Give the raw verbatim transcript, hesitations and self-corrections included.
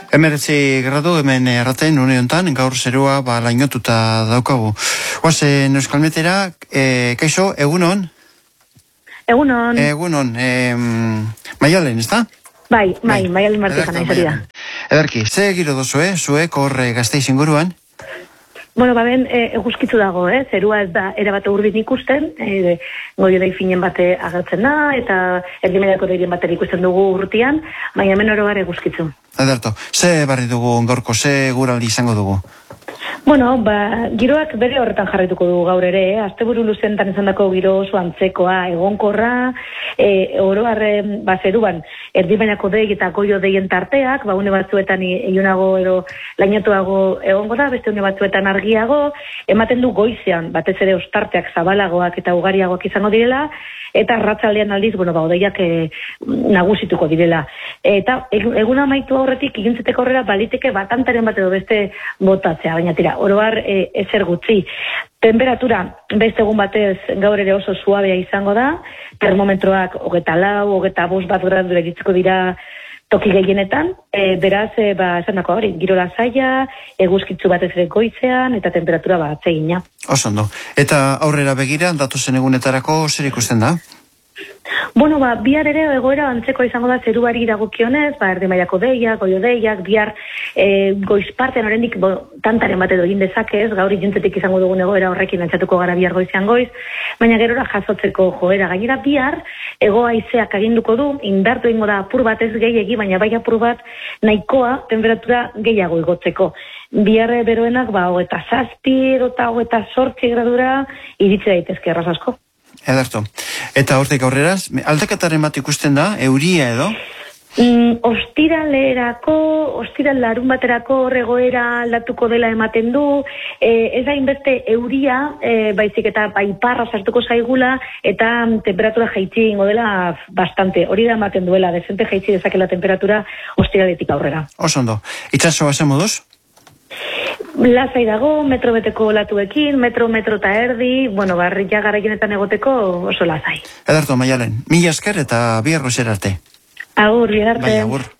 Emeretzi gradu hemen erraten une hontan, gaur zerua ba, lainotuta daukagu. Oazen Euskalmetera, e, kaixo, egunon? Egunon. Egunon, e, Maialen, ez da? Bai, bai, Maialen Martijana izari da. Ederki, ze giro dozu, eh? Zuek hor Gasteiz inguruan? Bueno, ba ben, e, eguzkitzu dago, eh? Zerua ez da erabate urdin ikusten, e, goio daifinen bate agertzen da, eta erdimedako dairien bater ikusten dugu urtian, baina hemen oro gara eguzkitzu. Ederto, ze barri dugu gaurko, ze guraldi izango dugu? Bueno, ba, giroak bere horretan jarrituko du gaur ere, eh? Asteburu luzentan izan dako giro oso antzekoa, egonkorra, e, oro harren, ba, zeruan, erdibainako dei eta goio deien tarteak, ba, une batzuetan iunago ero lainotuago egongo da, beste une batzuetan argiago, ematen du goizean, batez ere ostarteak zabalagoak eta ugariagoak izango direla, eta arratzaldean aldiz, bueno, ba, odeiak e, nagusituko direla. Eta eguna amaitu aurretik, igintzeteko horrela, baliteke batantaren bat edo beste botatzea, baina tira, oroar e, ezer gutxi. Temperatura, beste egun batez gaur ere oso suabea izango da, termometroak hogeta lau, hogeta bost bat gradura iritziko dira toki gehienetan, e, beraz, e, ba, esan dako hori, giro lasaia, eguzkitzu batez ere goizean, eta temperatura bat atzegina. Osondo. Eta aurrera begira, datozen egunetarako zer ikusten da? Bueno, ba, bihar ere egoera antzeko izango da zeruari dagokionez, ba, erdimaiako deiak, goio deiak, bihar e, goizpartean oraindik bo, tantaren bat edo egin dezakez, gaur iluntzetik izango dugun egoera horrekin antzatuko gara bihar goizean goiz, baina gerora jasotzeko joera. Gainera bihar, ego haizeak aginduko du, indartu egingo da apur bat ez gehiegi, baina bai apur bat nahikoa temperatura gehiago igotzeko. Bihar beroenak, ba, hogeta zazpi, eta hogeta zortzi gradura iritsi daitezke erraz asko. Ederto. Eta hortik aurreraz, aldaketaren bat ikusten da, euria edo? Mm, ostiralerako, ostiral larun baterako horregoera aldatuko dela ematen du, e, ez da inbeste euria, e, baizik eta baiparra sartuko zaigula, eta temperatura jaitsi ingo dela bastante. Hori da ematen duela, desente jaitsi dezakela temperatura ostiraletik aurrera. Osondo. Itxasoa zen moduz? Lasai dago, metro beteko latuekin, metro, metro eta erdi, bueno, barria garaienetan egoteko oso lasai. Ederto, Maialen, mila esker eta bihar goizera arte. Agur, bihar arte. Bai, agur.